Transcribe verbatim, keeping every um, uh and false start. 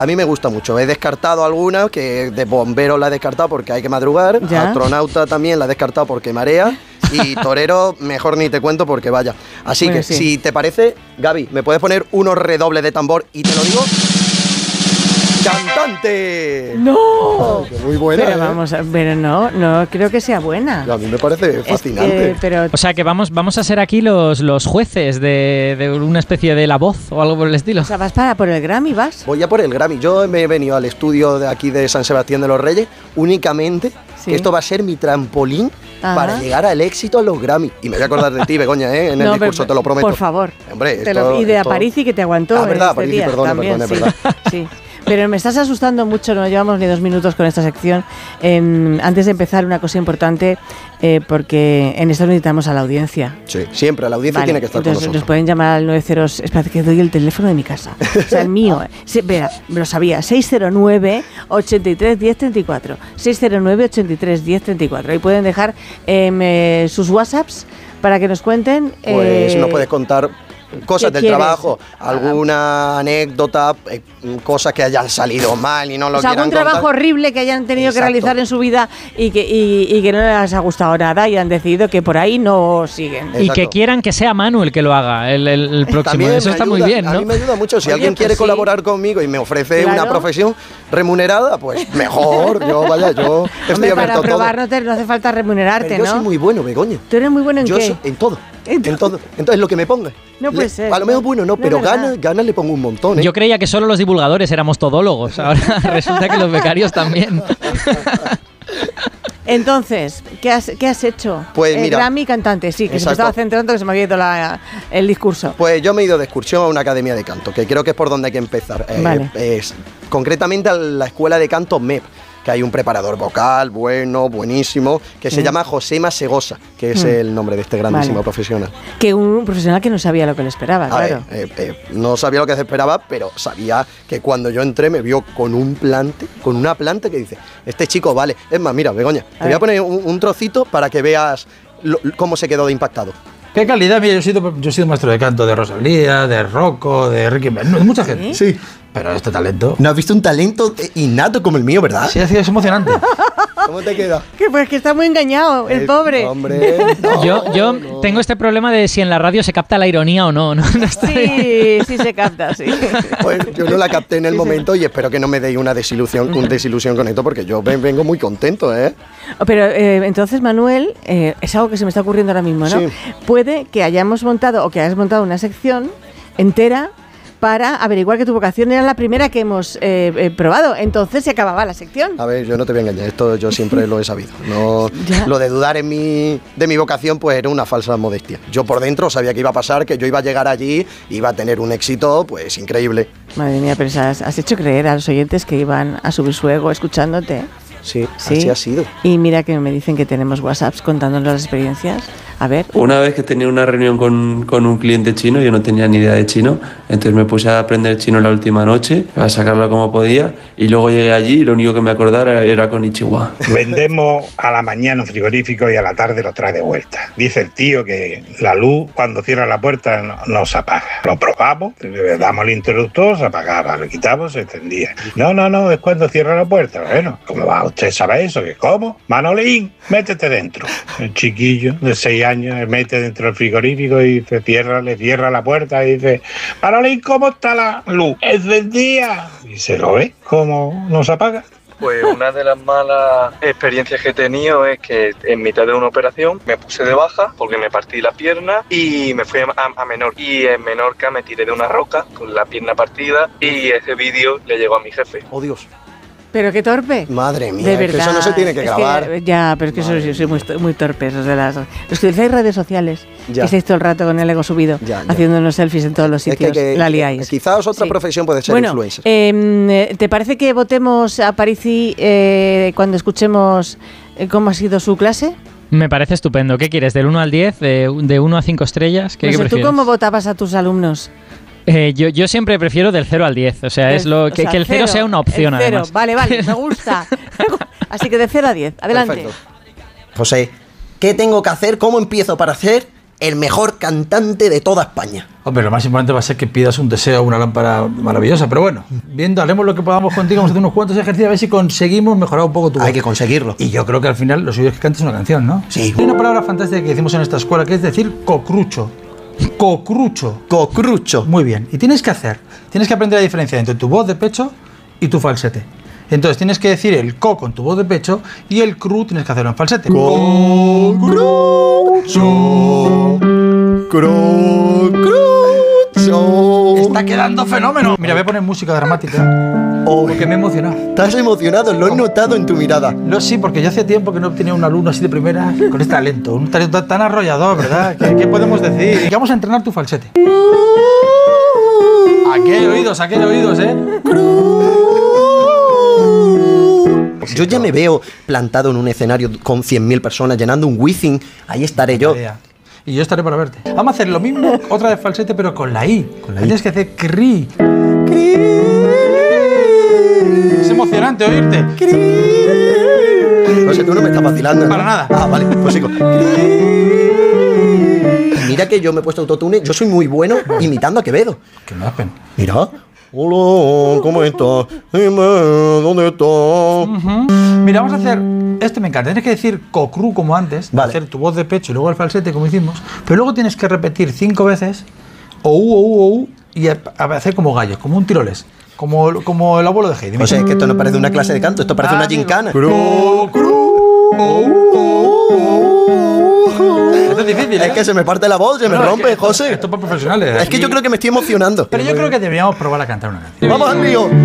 A mí me gusta mucho. He descartado algunas, que de bombero la he descartado porque hay que madrugar. ¿Ya? Astronauta también la he descartado porque marea. Y torero, mejor ni te cuento porque vaya. Así Bueno, que, sí. si te parece, Gaby, ¿me puedes poner unos redobles de tambor y te lo digo? ¡Cantante! ¡No! Muy buena, Pero ¿eh? vamos, a- pero no, no creo que sea buena. A mí me parece Es fascinante. que- pero O sea que vamos, vamos a ser aquí los, los jueces de, de una especie de La Voz o algo por el estilo. o sea, vas para por el Grammy, vas. Voy a por el Grammy. Yo me he venido al estudio de aquí de San Sebastián de los Reyes únicamente, Sí. que esto va a ser mi trampolín Ajá. para llegar al éxito a los Grammy. Y me voy a acordar de ti, Begoña, ¿eh? en el No, discurso, pero- te lo prometo. Por favor. Hombre, Te esto- lo- y de esto- Aparici que te aguantó. Ah, verdad, este Aparici, día perdona, también, perdona, sí. perdona. Sí. Pero me estás asustando mucho, no llevamos ni dos minutos con esta sección. Eh, antes de empezar, una cosa importante, eh, porque en esto necesitamos a la audiencia. Sí, siempre, la audiencia Vale, tiene que estar con entonces nosotros. nos pueden llamar al nueve cero. Espera, que doy el teléfono de mi casa. O sea, el mío. eh. Sí, espera, me lo sabía. seis cero nueve, ochenta y tres, diez treinta y cuatro. seis cero nueve, ochenta y tres, diez treinta y cuatro. Ahí pueden dejar em, eh, sus WhatsApps para que nos cuenten. Pues eh, nos puedes contar cosas ¿qué del quieres? trabajo, alguna anécdota, eh, cosas que hayan salido mal y no lo O sea, quieran algún trabajo contar. horrible que hayan tenido que Exacto. realizar en su vida y que, y, y que no les ha gustado nada y han decidido que por ahí no siguen. Y que Exacto. quieran que sea Manu el que lo haga, el, el- el próximo. También Eso me está ayuda, muy bien, A ¿no? mí me ayuda mucho. Si Oye, alguien pues quiere sí. colaborar conmigo y me ofrece Claro. una profesión remunerada, pues mejor. Yo, vaya, yo estoy Hombre, abierto para a todo. probar no, te, no hace falta remunerarte, Pero yo ¿no? soy muy bueno, Begoña. ¿Tú eres muy bueno en Yo qué? soy- en todo. En En todo. Entonces, lo que me ponga. No puede Le- ser, A lo mejor no. bueno, no, No pero es verdad. ganas, ganas le pongo un montón, ¿eh? Yo creía que solo los divulgadores éramos todólogos. Ahora resulta que los becarios también. Entonces, ¿qué has, qué has hecho? Pues Eh, mira. Grammy cantante, sí, que se me Exacto. estaba centrando, que se me había ido la- el discurso. Pues yo me he ido de excursión a una academia de canto, que creo que es por donde hay que empezar. Eh, Vale. es, concretamente a la escuela de canto M E P, que hay un preparador vocal bueno, buenísimo, que se Mm. llama Josema Segosa, que es Mm. el nombre de este grandísimo Vale. profesional. Que un profesional que no sabía lo que le esperaba, A claro. ver, eh, eh, no sabía lo que se esperaba, pero sabía que cuando yo entré me vio con un plante, con una planta que dice, este chico vale. Es más, mira, Begoña, te voy ver. a poner un, un trocito para que veas lo- cómo se quedó de impactado. ¿Qué calidad? Mira, yo he sido, yo he sido maestro de canto de Rosalía, de Rocco, de Ricky Martin, de mucha gente. Sí. Pero este talento... ¿No has visto un talento eh, innato como el mío, verdad? Sí, es emocionante. ¿Cómo te queda? Que pues que está muy engañado, el Eh, pobre. Hombre, no, Yo, yo no. tengo este problema de si en la radio se capta la ironía o no. ¿no? No está bien. Sí, sí se capta, sí. Pues yo no la capté en el Sí, sí. momento y espero que no me deis una desilusión, una desilusión con esto, porque yo ven- vengo muy contento, ¿eh? Pero eh, entonces, Manuel, eh, es algo que se me está ocurriendo ahora mismo, ¿no? Sí. Puede que hayamos montado o que hayas montado una sección entera para averiguar que tu vocación era la primera que hemos eh, eh, probado. Entonces se acababa la sección. A ver, yo no te voy a engañar, esto yo siempre lo he sabido. No, Ya. lo de dudar en mi, de mi vocación, pues era una falsa modestia. Yo por dentro sabía que iba a pasar, que yo iba a llegar allí, iba a tener un éxito, pues increíble. Madre mía, pero has, has hecho creer a los oyentes que iban a subir su ego escuchándote. Sí, Sí. así ha sido. Y mira que me dicen que tenemos WhatsApps contándonos las experiencias. A ver. Una vez que tenía una reunión con, con un cliente chino, yo no tenía ni idea de chino, entonces me puse a aprender chino la última noche, a sacarlo como podía, y luego llegué allí y lo único que me acordara era con Ichiwa. Vendemos a la mañana un frigorífico y a la tarde lo trae de vuelta. Dice el tío que la luz cuando cierra la puerta no, no se apaga. Lo probamos, le damos el interruptor, se apagaba, lo quitamos, se encendía. No, no, no, es cuando cierra la puerta. Bueno, ¿cómo va usted a saber eso? ¿Qué cómo? Manolín, métete dentro. El chiquillo de seis años se mete dentro del frigorífico y dice, cierra, le cierra la puerta y dice, Manolín, ¿cómo está la luz? Encendía. Y se lo ve, ¿cómo no se apaga? Pues una de las malas experiencias que he tenido es que en mitad de una operación me puse de baja porque me partí la pierna y me fui a, a Menorca. Y en Menorca me tiré de una roca con la pierna partida y ese vídeo le llegó a mi jefe. Oh, Dios. Pero qué torpe. Madre mía, De es que verdad. eso no se tiene que Es grabar. ya, pero es que Madre soy, soy muy, muy torpes. Los, de las, los que utilizáis redes sociales, Ya. que estáis todo el rato con el ego subido, Ya, ya. haciéndonos selfies en todos los Es que- sitios, que- la liáis. Quizás otra Sí. profesión puede ser Bueno, influencer. eh, ¿te parece que votemos a Parisi eh, cuando escuchemos eh, cómo ha sido su clase? Me parece estupendo. ¿Qué quieres? ¿Del uno al diez? ¿De, de uno a cinco estrellas? ¿Qué, No qué sé, ¿tú prefieres? cómo votabas a tus alumnos? Eh, yo, yo siempre prefiero del cero al diez. O sea, es lo O que, sea, que el cero sea una opción, el cero. además. Vale, vale, me gusta. Así que de cero a diez, adelante. Perfecto. José, ¿qué tengo que hacer? ¿Cómo empiezo para ser el mejor cantante de toda España. Hombre, lo más importante va a ser que pidas un deseo, una lámpara maravillosa. Pero bueno, viendo, haremos lo que podamos contigo, vamos a hacer unos cuantos ejercicios a ver si conseguimos mejorar un poco tu voz. Hay que conseguirlo. Y yo creo que al final lo suyo es que cantes una canción, ¿no? Sí. Hay una palabra fantástica que decimos en esta escuela, que es decir cocrucho. Cocrucho. Cocrucho. Muy bien. Y tienes que hacer, tienes que aprender la diferencia entre tu voz de pecho y tu falsete. Entonces tienes que decir el co con tu voz de pecho y el cru tienes que hacerlo en falsete. Cocrucho. Cocrucho. Está quedando fenómeno. Mira, voy a poner música dramática. Oh, Porque me he emocionado. estás emocionado, lo he notado en tu mirada. No, sí, porque yo hace tiempo que no tenía un alumno así de primera con este talento. Un talento tan arrollador, ¿verdad? ¿Qué, qué podemos decir? Y vamos a entrenar tu falsete. Aquí hay oídos, aquí hay oídos, ¿eh? Yo ya me veo plantado en un escenario con cien mil personas llenando un Wizzing. Ahí estaré yo. Y yo estaré para verte. Vamos a hacer lo mismo, otra vez falsete, pero con la I. Con la I. Tienes que hacer cri. Es emocionante oírte. No sé, tú no me estás vacilando, ¿no? Para nada. Ah, vale, pues sigo. Mira que yo me he puesto autotune, yo soy muy bueno imitando a Quevedo. Que me da pena. Mira. Hola, ¿cómo estás? Dime, ¿dónde estás? Uh-huh. Mira, vamos a hacer... Este me encanta. Tienes que decir cocru como antes. Vale. Hacer tu voz de pecho y luego el falsete como hicimos. Pero luego tienes que repetir cinco veces o u, o u, o u y a, a hacer como gallo, como un tiroles. Como, como el abuelo de Heidi. O sea, es que esto no parece una clase de canto, esto parece Ah, una amigo. gincana. Cru, cru, o, u, o, u. Esto es difícil, ¿eh? Es que se me parte la voz, se me No, es rompe, que esto- José. Esto es para profesionales. Es que yo creo que me estoy emocionando. Pero yo creo que deberíamos probar a cantar una canción. ¡Vamos al lío!